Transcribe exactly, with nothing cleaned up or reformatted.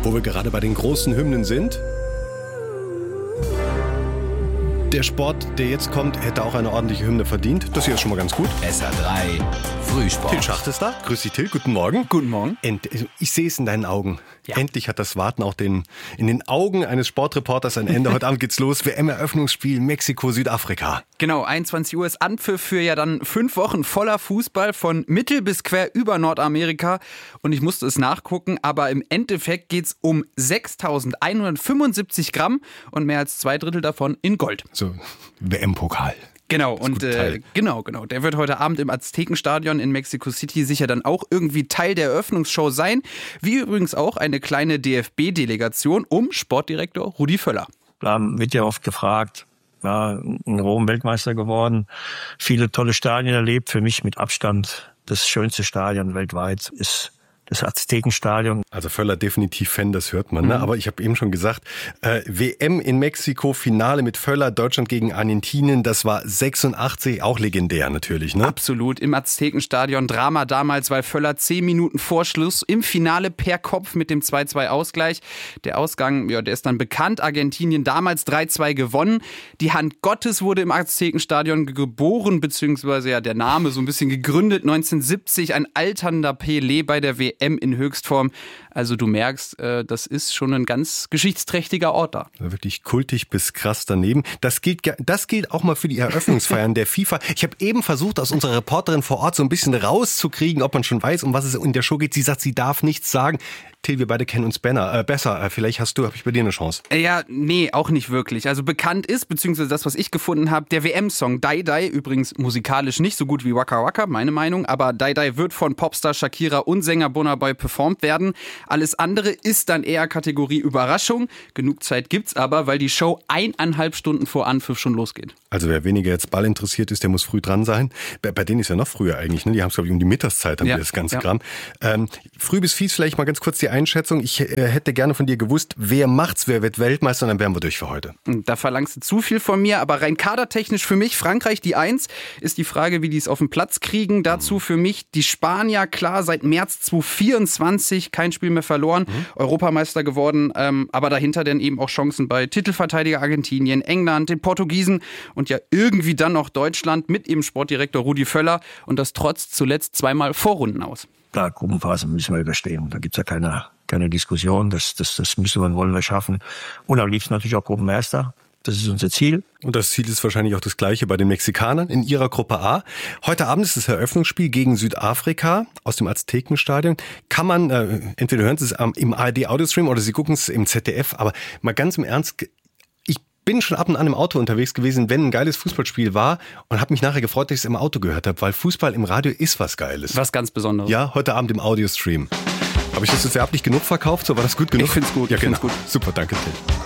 Wo wir gerade bei den großen Hymnen sind. Der Sport, der jetzt kommt, hätte auch eine ordentliche Hymne verdient. Das hier ist schon mal ganz gut. S R drei Frühsport. Till Schacht ist da. Grüß dich, Till. Guten Morgen. Guten Morgen. End- ich sehe es in deinen Augen. Ja. Endlich hat das Warten auch den, in den Augen eines Sportreporters ein Ende. Heute Abend geht's los. W M-Eröffnungsspiel Mexiko-Südafrika. Genau, einundzwanzig Uhr ist Anpfiff für ja dann fünf Wochen voller Fußball von mittel bis quer über Nordamerika. Und ich musste es nachgucken, aber im Endeffekt geht's um sechstausendeinhundertfünfundsiebzig Gramm und mehr als zwei Drittel davon in Gold. So, W M-Pokal. Genau, und äh, genau, genau. Der wird heute Abend im Aztekenstadion in Mexico City sicher dann auch irgendwie Teil der Eröffnungsshow sein. Wie übrigens auch eine kleine D F B-Delegation um Sportdirektor Rudi Völler. Da wird ja oft gefragt, ja, in Rom Weltmeister geworden, viele tolle Stadien erlebt. Für mich mit Abstand das schönste Stadion weltweit ist das Aztekenstadion. Also Völler definitiv Fan, das hört man. Ne? Mhm. Aber ich habe eben schon gesagt, äh, W M in Mexiko, Finale mit Völler, Deutschland gegen Argentinien, das war sechsundachtzig, auch legendär natürlich. Ne? Absolut, im Aztekenstadion Drama damals, weil Völler zehn Minuten vor Schluss im Finale per Kopf mit dem zwei zwei Ausgleich. Der Ausgang, ja, der ist dann bekannt. Argentinien damals drei zwei gewonnen. Die Hand Gottes wurde im Aztekenstadion geboren, beziehungsweise ja der Name so ein bisschen gegründet. neunzehnhundertsiebzig, ein alternder Pelé bei der W M in Höchstform. Also du merkst, das ist schon ein ganz geschichtsträchtiger Ort da. Wirklich kultig bis krass daneben. Das gilt, das gilt auch mal für die Eröffnungsfeiern der FIFA. Ich habe eben versucht, aus unserer Reporterin vor Ort so ein bisschen rauszukriegen, ob man schon weiß, um was es in der Show geht. Sie sagt, sie darf nichts sagen. Till, wir beide kennen uns Benner, äh, besser. Äh, vielleicht hast du, habe ich bei dir eine Chance. Ja, nee, auch nicht wirklich. Also bekannt ist, beziehungsweise das, was ich gefunden habe, der W M-Song Die Die, übrigens musikalisch nicht so gut wie Waka Waka, meine Meinung, aber Die Die wird von Popstar Shakira und Sänger Burna Boy performt werden. Alles andere ist dann eher Kategorie Überraschung. Genug Zeit gibt's aber, weil die Show eineinhalb Stunden vor Anpfiff schon losgeht. Also wer weniger jetzt Ball interessiert ist, der muss früh dran sein. Bei, bei denen ist ja noch früher eigentlich, ne? Die haben es, glaube ich, um die Mittagszeit, haben ja, die das ganze ja. Kram. Ähm, früh bis fies vielleicht mal ganz kurz die Einschätzung. Ich äh, hätte gerne von dir gewusst, wer macht's, wer wird Weltmeister, und dann wären wir durch für heute. Da verlangst du zu viel von mir, aber rein kadertechnisch für mich Frankreich die Eins. Ist die Frage, wie die es auf den Platz kriegen. Dazu für mich die Spanier, klar, seit März zweitausendvierundzwanzig kein Spiel mehr verloren, mhm. Europameister geworden, ähm, aber dahinter dann eben auch Chancen bei Titelverteidiger Argentinien, England, den Portugiesen und ja irgendwie dann noch Deutschland mit eben Sportdirektor Rudi Völler und das trotz zuletzt zweimal Vorrunden aus. Klar, Gruppenphase müssen wir überstehen. Da gibt's ja keine, keine Diskussion. Das, das, das müssen wir und wollen wir schaffen. Und am liebsten natürlich auch Gruppenmeister. Das ist unser Ziel. Und das Ziel ist wahrscheinlich auch das gleiche bei den Mexikanern in ihrer Gruppe A. Heute Abend ist das Eröffnungsspiel gegen Südafrika aus dem Aztekenstadion. Kann man, äh, entweder hören Sie es im A R D-Audiostream oder Sie gucken es im Z D F, aber mal ganz im Ernst, ich bin schon ab und an im Auto unterwegs gewesen, wenn ein geiles Fußballspiel war, und habe mich nachher gefreut, dass ich es im Auto gehört habe, weil Fußball im Radio ist was Geiles. Was ganz Besonderes. Ja, heute Abend im Audiostream. Habe ich das jetzt werblich genug verkauft? So, war das gut genug? Ich find's gut. Ja, ich genau. find's gut. Super, danke, Till.